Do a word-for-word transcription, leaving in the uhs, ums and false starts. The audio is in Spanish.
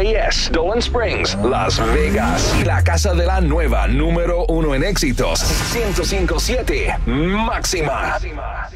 A S, Dolan Springs, Las Vegas. Y la casa de la nueva número uno en éxitos, ciento cinco punto siete Máxima.